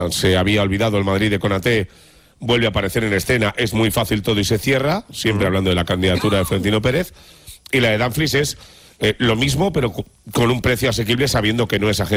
se había olvidado el Madrid de Konaté, vuelve a aparecer en escena, es muy fácil todo y se cierra, siempre hablando de la candidatura de Florentino Pérez, y la de Dumfries es lo mismo, pero con un precio asequible, sabiendo que no es agente